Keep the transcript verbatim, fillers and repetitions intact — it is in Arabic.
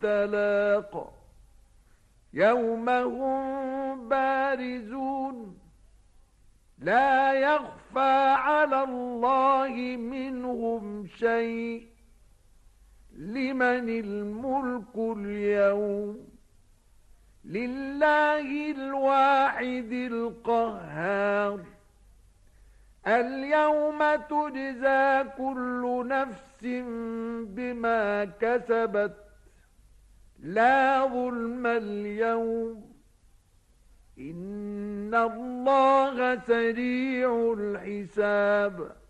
التلاق يوم هم بارزون لا يخفى على الله منهم شيء لمن الملك اليوم لله الواحد القهار اليوم تجزى كل نفس بما كسبت لا ظلم اليوم إن الله سريع الحساب